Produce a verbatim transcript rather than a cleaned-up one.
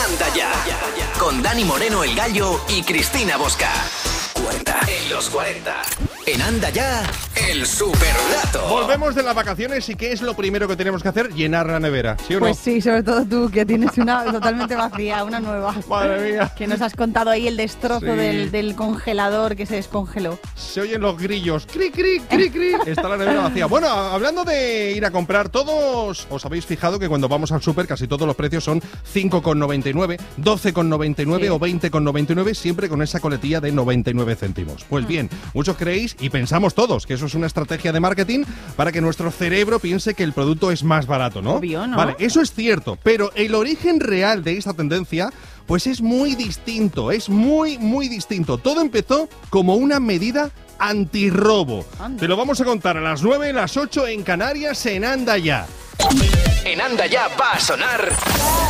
Anda Ya, con Dani Moreno el Gallo y Cristina Bosca. cuarenta en los cuarenta. En Anda Ya, el superdato. Volvemos de las vacaciones y ¿qué es lo primero que tenemos que hacer? Llenar la nevera, ¿sí o no? Pues sí, sobre todo tú, que tienes una totalmente vacía, una nueva. Madre mía. Que nos has contado ahí el destrozo Sí. del, del congelador que se descongeló. Se oyen los grillos, cri, cri, cri, cri. Está la nevera vacía. Bueno, hablando de ir a comprar, todos os habéis fijado que cuando vamos al súper casi todos los precios son cinco con noventa y nueve, doce con noventa y nueve Sí. o veinte con noventa y nueve, siempre con esa coletilla de noventa y nueve céntimos. Pues bien, muchos creéis y pensamos todos que eso es una estrategia de marketing para que nuestro cerebro piense que el producto es más barato, ¿no? Obvio, ¿no? Vale, eso es cierto, pero el origen real de esta tendencia pues es muy distinto, es muy, muy distinto. Todo empezó como una medida antirrobo. Anda. Te lo vamos a contar a las nueve, las ocho en Canarias, en Anda Ya. En Anda Ya va a sonar